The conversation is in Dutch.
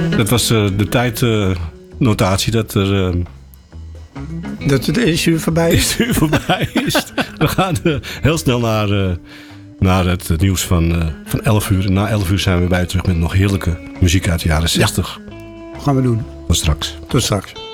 Dat was de tijdnotatie dat er... Dat het 1 uur voorbij is. 1 uur voorbij is. We gaan heel snel naar het nieuws van 11 uur. Na 11 uur zijn we bij terug met nog heerlijke muziek uit de jaren 60. Ja, gaan we doen. Tot straks. Tot straks.